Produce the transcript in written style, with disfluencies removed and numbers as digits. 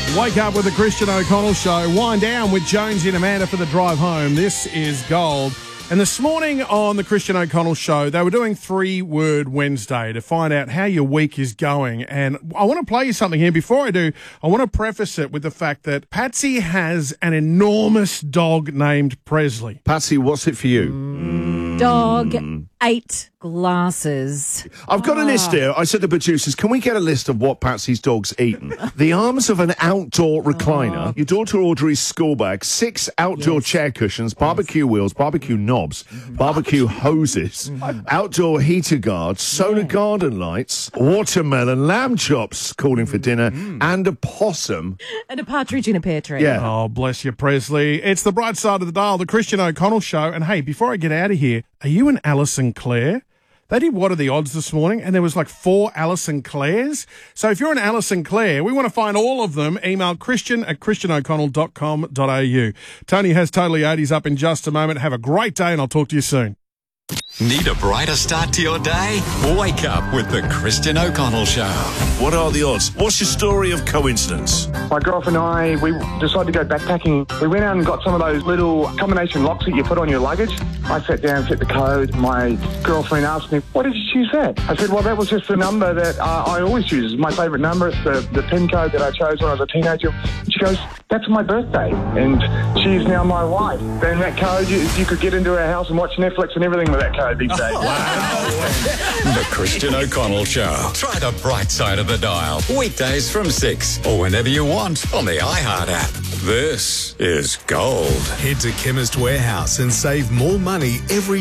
Wake up with the Christian O'Connell Show. Wind down with Jonesy and Amanda for the drive home. This is Gold. And this morning on the Christian O'Connell Show, they were doing 3-Word Wednesday to find out how your week is going. And I want to play you something here. Before I do, I want to preface it with the fact that Patsy has an enormous dog named Presley. Patsy, what's it for you? Dog, 8 glasses. I've got a list here. I said to the producers, can we get a list of what Patsy's dog's eaten? The arms of an outdoor recliner, your daughter Audrey's school bag, 6 outdoor chair cushions, barbecue wheels, barbecue knobs, barbecue hoses, outdoor heater guards, solar garden lights, watermelon, lamb chops calling for dinner, and a possum. And a partridge in a pear tree. Yeah. Oh, bless you, Presley. It's the bright side of the dial, the Christian O'Connell Show. And hey, before I get out of here, are you an Alison Clare? They did What Are the Odds this morning, and there was like 4 Alison Clares. So if you're an Alison Clare, we want to find all of them. Email christian@christianoconnell.com.au. Tony has Totally 80s up in just a moment. Have a great day, and I'll talk to you soon. Need a brighter start to your day? Wake up with the Christian O'Connell Show. What are the odds? What's your story of coincidence? My girlfriend and I, we decided to go backpacking. We went out and got some of those little combination locks that you put on your luggage. I sat down, set the code. My girlfriend asked me, why did you choose that? I said, well, that was just the number that I always choose. It's my favourite number. It's the PIN code that I chose when I was a teenager. And she goes, that's my birthday. And she's now my wife. And that code, you could get into our house and watch Netflix and everything with that code these days. The Christian O'Connell Show. Try the bright side of the dial. Weekdays from 6 or whenever you want on the iHeart app. This is Gold. Head to Chemist Warehouse and save more money every